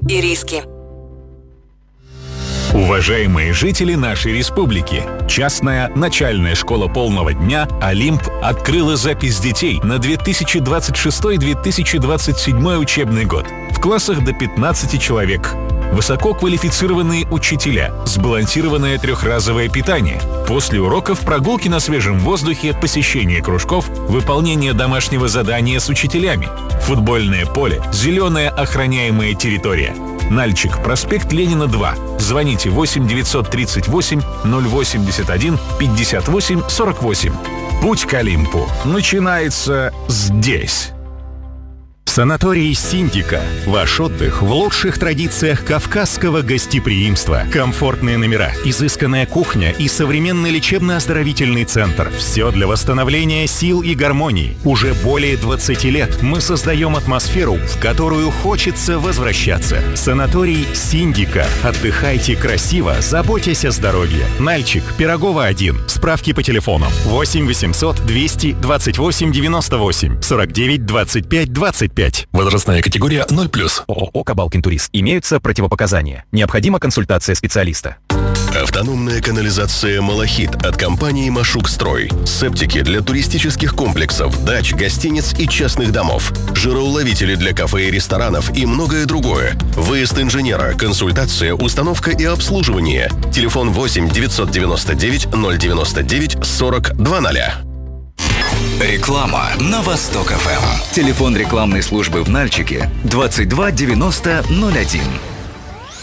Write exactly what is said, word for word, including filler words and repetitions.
и риски. Уважаемые жители нашей республики, частная начальная школа полного дня «Олимп» открыла запись детей на две тысячи двадцать шестой — две тысячи двадцать седьмой учебный год в классах до пятнадцати человек. Высококвалифицированные учителя, сбалансированное трехразовое питание. После уроков прогулки на свежем воздухе, посещение кружков, выполнение домашнего задания с учителями. Футбольное поле, зеленая охраняемая территория. Нальчик, проспект Ленина, два. Звоните восемь девятьсот тридцать восемь ноль восемьдесят один пятьдесят восемь сорок восемь. Путь к Олимпу начинается здесь. Санаторий «Синдика». Ваш отдых в лучших традициях кавказского гостеприимства. Комфортные номера, изысканная кухня и современный лечебно-оздоровительный центр. Все для восстановления сил и гармонии. Уже более двадцати лет мы создаем атмосферу, в которую хочется возвращаться. Санаторий «Синдика». Отдыхайте красиво, заботьтесь о здоровье. Нальчик, Пирогова, один. Справки по телефону восемь восемьсот двести двадцать восемь девяносто восемь сорок девять двадцать пять двадцать пять. Возрастная категория ноль плюс. ООО «Кабалкин Турист». Имеются противопоказания. Необходима консультация специалиста. Автономная канализация «Малахит» от компании «Машук-Строй». Септики для туристических комплексов, дач, гостиниц и частных домов. Жироуловители для кафе и ресторанов и многое другое. Выезд инженера, консультация, установка и обслуживание. Телефон восемь девятьсот девяносто девять ноль девяносто девять сорок два ноля. Реклама на Восток эф эм. Телефон рекламной службы в Нальчике двадцать два девяносто ноль один.